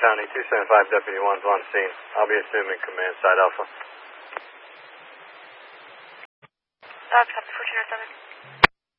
County, 275 Deputy 1's on scene. I'll be assuming command side Alpha. Copy 1407.